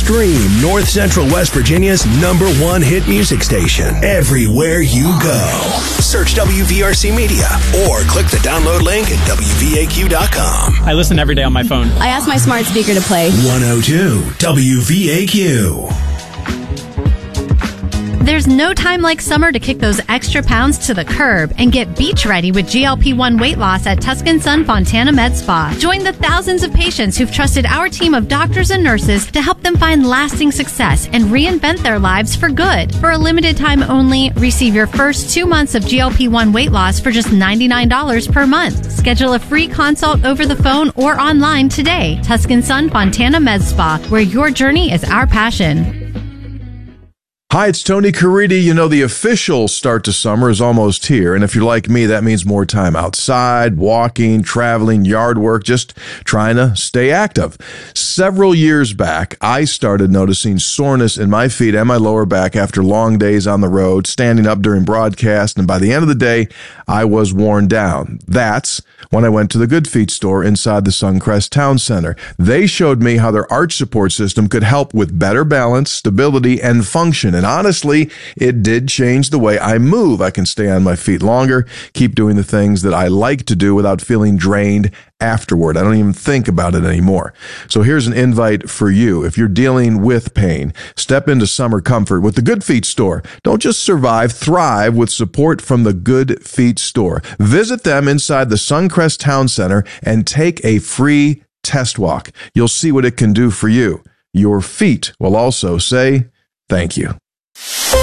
Stream North Central West Virginia's #1 hit music station everywhere you go. Search WVRC Media or click the download link at WVAQ.com. I listen every day on my phone. I asked my smart speaker to play 102 WVAQ. There's no time like summer to kick those extra pounds to the curb and get beach ready with GLP-1 weight loss at Tuscan Sun Fontana Med Spa. Join the thousands of patients who've trusted our team of doctors and nurses to help them find lasting success and reinvent their lives for good. For a limited time only, receive your first 2 months of GLP-1 weight loss for just $99 per month. Schedule a free consult over the phone or online today. Tuscan Sun Fontana Med Spa, where your journey is our passion. Hi, it's Tony Caridi. You know, the official start to summer is almost here. And if you're like me, that means more time outside, walking, traveling, yard work, just trying to stay active. Several years back, I started noticing soreness in my feet and my lower back after long days on the road, standing up during broadcast. And by the end of the day, I was worn down. That's when I went to the Good Feet store inside the Suncrest Town Center. They showed me how their arch support system could help with better balance, stability, and function. And honestly, it did change the way I move. I can stay on my feet longer, keep doing the things that I like to do without feeling drained afterward. I don't even think about it anymore. So here's an invite for you. If you're dealing with pain, step into summer comfort with the Good Feet store. Don't just survive, thrive with support from the Good Feet store. Visit them inside the Suncrest Town Center and take a free test walk. You'll see what it can do for you. Your feet will also say thank you.